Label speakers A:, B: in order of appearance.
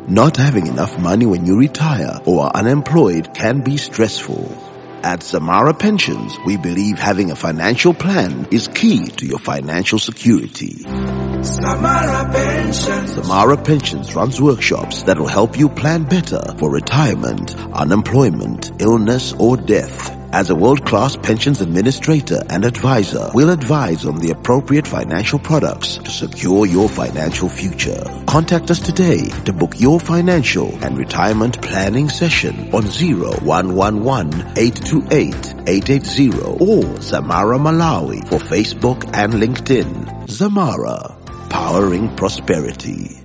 A: Not having enough money when you retire or are unemployed can be stressful. At Zamara Pensions, we believe having a financial plan is key to your financial security.
B: Zamara Pensions.
A: Zamara Pensions runs workshops that will help you plan better for retirement, unemployment, illness, or death. As a world-class pensions administrator and advisor, we'll advise on the appropriate financial products to secure your financial future. Contact us today to book your financial and retirement planning session on 0111-828-880 or Zamara Malawi for Facebook and LinkedIn. Zamara, powering prosperity.